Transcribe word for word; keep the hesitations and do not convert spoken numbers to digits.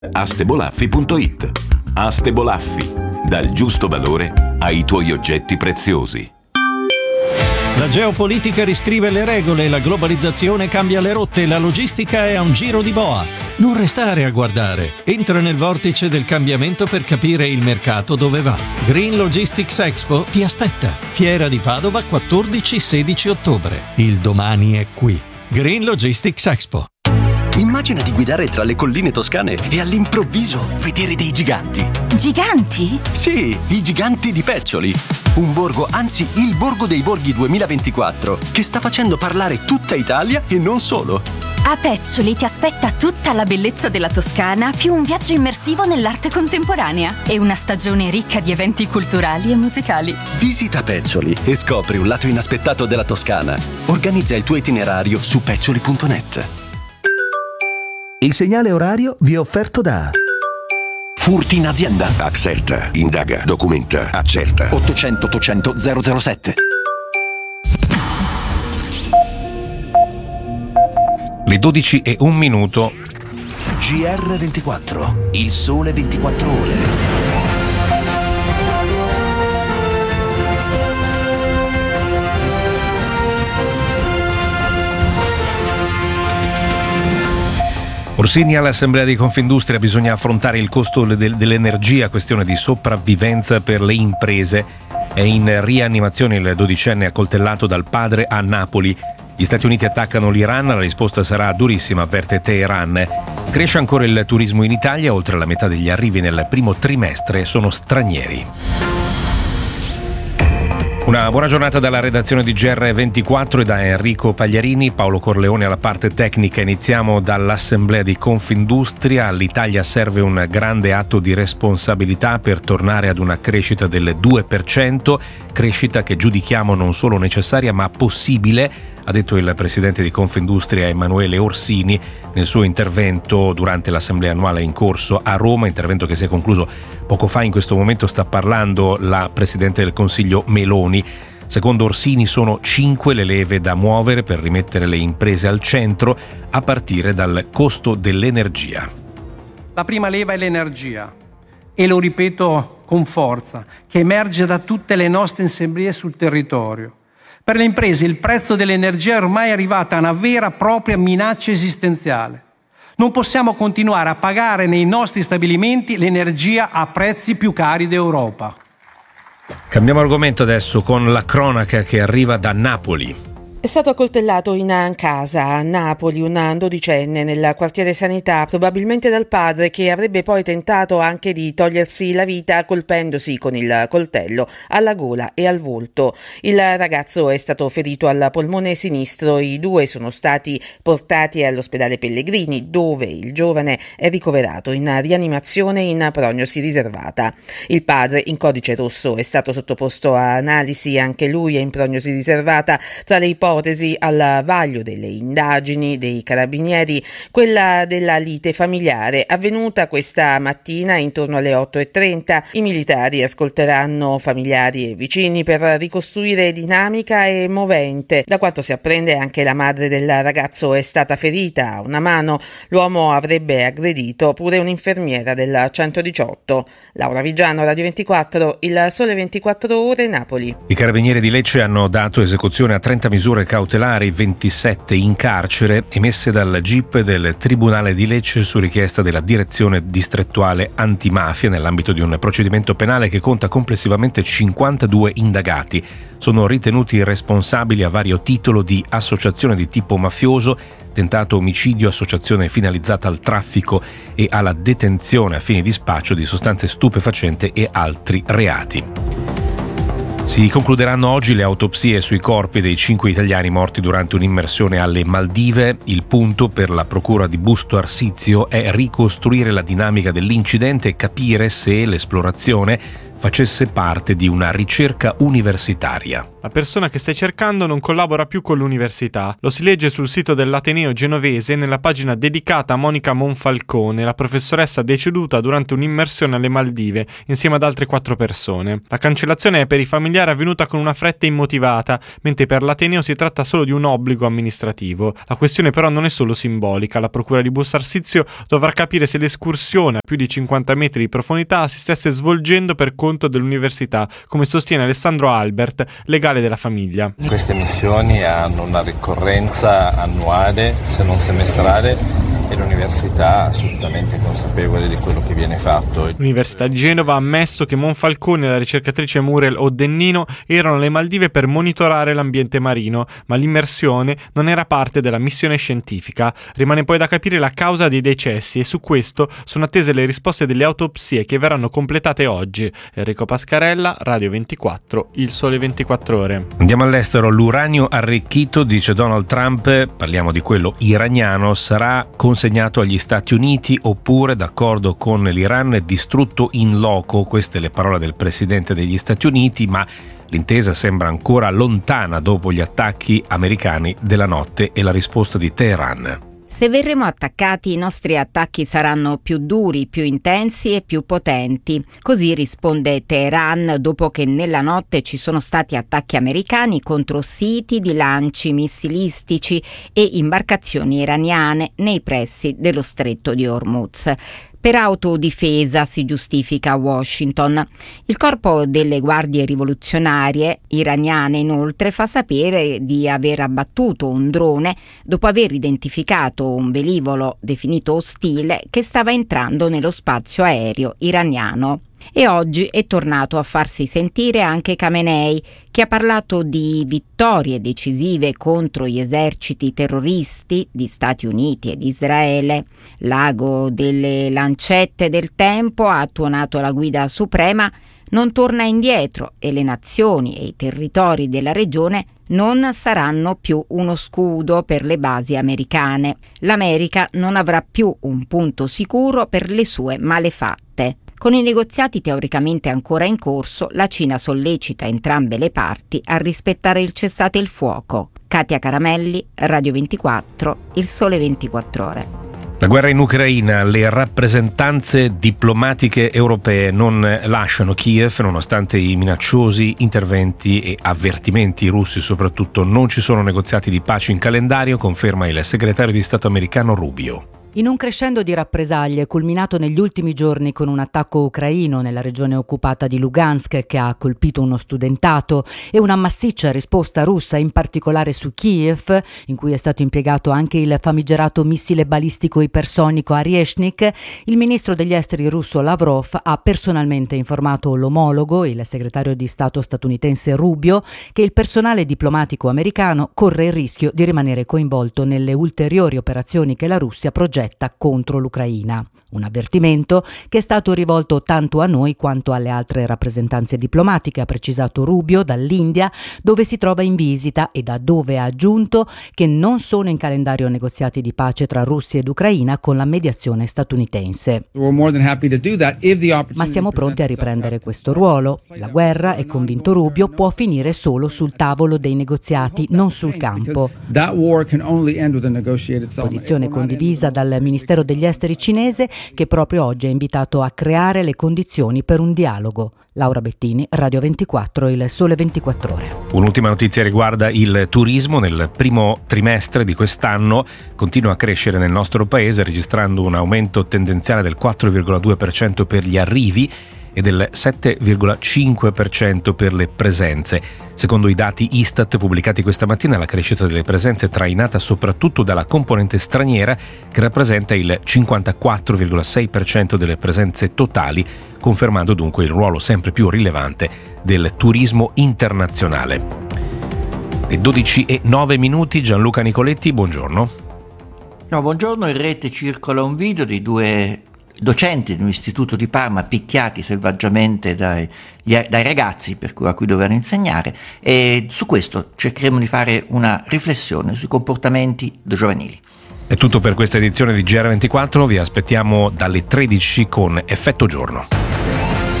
astebolaffi punto it. Astebolaffi, dal giusto valore ai tuoi oggetti preziosi. La geopolitica riscrive le regole, la globalizzazione cambia le rotte, la logistica è a un giro di boa. Non restare a guardare. Entra nel vortice del cambiamento per capire il mercato dove va. Green Logistics Expo ti aspetta. Fiera di Padova quattordici sedici ottobre. Il domani è qui. Green Logistics Expo. Immagina di guidare tra le colline toscane e all'improvviso vedere dei giganti. Giganti? Sì, i giganti di Peccioli. Un borgo, anzi il Borgo dei Borghi duemilaventiquattro, che sta facendo parlare tutta Italia e non solo. A Peccioli ti aspetta tutta la bellezza della Toscana, più un viaggio immersivo nell'arte contemporanea e una stagione ricca di eventi culturali e musicali. Visita Peccioli e scopri un lato inaspettato della Toscana. Organizza il tuo itinerario su peccioli punto net. Il segnale orario vi è offerto da Furti in azienda. Accerta, indaga, documenta, accerta. ottocento ottocento zero zero sette. Le dodici e un minuto. G R ventiquattro, il sole ventiquattro ore. Orsini all'Assemblea di Confindustria: bisogna affrontare il costo dell'energia, questione di sopravvivenza per le imprese. È in rianimazione il dodicenne accoltellato dal padre a Napoli. Gli Stati Uniti attaccano l'Iran, la risposta sarà durissima, avverte Teheran. Cresce ancora il turismo in Italia, oltre la metà degli arrivi nel primo trimestre sono stranieri. Una buona giornata dalla redazione di G R ventiquattro e da Enrico Pagliarini, Paolo Corleone alla parte tecnica. Iniziamo dall'Assemblea di Confindustria. All'Italia serve un grande atto di responsabilità per tornare ad una crescita del due per cento, crescita che giudichiamo non solo necessaria ma possibile, ha detto il presidente di Confindustria Emanuele Orsini nel suo intervento durante l'assemblea annuale in corso a Roma, intervento che si è concluso poco fa. In questo momento sta parlando la presidente del Consiglio Meloni. Secondo Orsini sono cinque le leve da muovere per rimettere le imprese al centro, a partire dal costo dell'energia. La prima leva è l'energia e lo ripeto con forza, che emerge da tutte le nostre assemblee sul territorio. Per le imprese il prezzo dell'energia è ormai arrivato a una vera e propria minaccia esistenziale. Non possiamo continuare a pagare nei nostri stabilimenti l'energia a prezzi più cari d'Europa. Cambiamo argomento adesso con la cronaca che arriva da Napoli. È stato accoltellato in casa a Napoli un dodicenne nel quartiere Sanità, probabilmente dal padre, che avrebbe poi tentato anche di togliersi la vita colpendosi con il coltello alla gola e al volto. Il ragazzo è stato ferito al polmone sinistro, i due sono stati portati all'ospedale Pellegrini, dove il giovane è ricoverato in rianimazione in prognosi riservata. Il padre, in codice rosso, è stato sottoposto a analisi, anche lui è in prognosi riservata. Tra le ipotesi al vaglio delle indagini dei carabinieri quella della lite familiare avvenuta questa mattina intorno alle otto e trenta. I militari ascolteranno familiari e vicini per ricostruire dinamica e movente. Da quanto si apprende, anche la madre del ragazzo è stata ferita a una mano. L'uomo avrebbe aggredito pure un'infermiera del centodiciotto. Laura Vigiano, Radio ventiquattro, il Sole ventiquattro Ore, Napoli. I carabinieri di Lecce hanno dato esecuzione a trenta misure cautelari, ventisette in carcere, emesse dal G I P del Tribunale di Lecce su richiesta della Direzione Distrettuale Antimafia nell'ambito di un procedimento penale che conta complessivamente cinquantadue indagati. Sono ritenuti responsabili a vario titolo di associazione di tipo mafioso, tentato omicidio, associazione finalizzata al traffico e alla detenzione a fini di spaccio di sostanze stupefacenti e altri reati. Si concluderanno oggi le autopsie sui corpi dei cinque italiani morti durante un'immersione alle Maldive. Il punto per la procura di Busto Arsizio è ricostruire la dinamica dell'incidente e capire se l'esplorazione facesse parte di una ricerca universitaria. La persona che stai cercando non collabora più con l'università. Lo si legge sul sito dell'Ateneo genovese nella pagina dedicata a Monica Monfalcone, la professoressa deceduta durante un'immersione alle Maldive insieme ad altre quattro persone. La cancellazione è per i familiari avvenuta con una fretta immotivata, mentre per l'Ateneo si tratta solo di un obbligo amministrativo. La questione però non è solo simbolica. La procura di Busto Arsizio dovrà capire se l'escursione a più di cinquanta metri di profondità si stesse svolgendo per conto dell'università, come sostiene Alessandro Albert, legale della famiglia. Queste missioni hanno una ricorrenza annuale, se non semestrale, e l'università è assolutamente consapevole di quello che viene fatto. L'Università di Genova ha ammesso che Monfalcone e la ricercatrice Muriel Oddennino erano alle Maldive per monitorare l'ambiente marino, ma l'immersione non era parte della missione scientifica. Rimane poi da capire la causa dei decessi e su questo sono attese le risposte delle autopsie che verranno completate oggi. Enrico Pascarella, Radio ventiquattro, Il Sole ventiquattro Ore. Andiamo all'estero. L'uranio arricchito, dice Donald Trump, parliamo di quello iraniano, sarà consegnato agli Stati Uniti oppure, d'accordo con l'Iran, distrutto in loco. Queste le parole del presidente degli Stati Uniti, ma l'intesa sembra ancora lontana dopo gli attacchi americani della notte e la risposta di Teheran. Se verremo attaccati, i nostri attacchi saranno più duri, più intensi e più potenti. Così risponde Teheran dopo che nella notte ci sono stati attacchi americani contro siti di lanci missilistici e imbarcazioni iraniane nei pressi dello stretto di Hormuz. Per autodifesa si giustifica Washington. Il corpo delle guardie rivoluzionarie iraniane inoltre fa sapere di aver abbattuto un drone dopo aver identificato un velivolo definito ostile che stava entrando nello spazio aereo iraniano. E oggi è tornato a farsi sentire anche Khamenei, che ha parlato di vittorie decisive contro gli eserciti terroristi di Stati Uniti ed Israele. L'ago delle lancette del tempo ha tuonato la guida suprema, non torna indietro e le nazioni e i territori della regione non saranno più uno scudo per le basi americane. L'America non avrà più un punto sicuro per le sue malefatte. Con i negoziati teoricamente ancora in corso, la Cina sollecita entrambe le parti a rispettare il cessate il fuoco. Katia Caramelli, Radio ventiquattro, Il Sole ventiquattro Ore. La guerra in Ucraina, le rappresentanze diplomatiche europee non lasciano Kiev nonostante i minacciosi interventi e avvertimenti russi soprattutto. Non ci sono negoziati di pace in calendario, conferma il segretario di Stato americano Rubio. In un crescendo di rappresaglie culminato negli ultimi giorni con un attacco ucraino nella regione occupata di Lugansk che ha colpito uno studentato e una massiccia risposta russa in particolare su Kiev, in cui è stato impiegato anche il famigerato missile balistico ipersonico Oryezhnik, il ministro degli esteri russo Lavrov ha personalmente informato l'omologo, il segretario di Stato statunitense Rubio, che il personale diplomatico americano corre il rischio di rimanere coinvolto nelle ulteriori operazioni che la Russia progetta contro l'Ucraina. Un avvertimento che è stato rivolto tanto a noi quanto alle altre rappresentanze diplomatiche, ha precisato Rubio, dall'India, dove si trova in visita, e da dove ha aggiunto che non sono in calendario negoziati di pace tra Russia ed Ucraina con la mediazione statunitense. Ma siamo pronti a riprendere questo ruolo. La guerra, è convinto Rubio, può finire solo sul tavolo dei negoziati, non sul campo. Posizione condivisa dal Ministero degli Esteri cinese, che proprio oggi ha invitato a creare le condizioni per un dialogo. Laura Bettini, Radio ventiquattro, Il Sole ventiquattro Ore. Un'ultima notizia riguarda il turismo. Nel primo trimestre di quest'anno continua a crescere nel nostro paese, registrando un aumento tendenziale del quattro virgola due per cento per gli arrivi e del sette virgola cinque per cento per le presenze. Secondo i dati Istat pubblicati questa mattina, la crescita delle presenze è trainata soprattutto dalla componente straniera, che rappresenta il cinquantaquattro virgola sei per cento delle presenze totali, confermando dunque il ruolo sempre più rilevante del turismo internazionale. Le dodici e nove minuti, Gianluca Nicoletti, buongiorno. No, buongiorno, in rete circola un video di due docenti di un istituto di Parma picchiati selvaggiamente dai, dai ragazzi per cui, a cui dovevano insegnare, e su questo cercheremo di fare una riflessione sui comportamenti giovanili. È tutto per questa edizione di G R ventiquattro, vi aspettiamo dalle tredici con Effetto Giorno.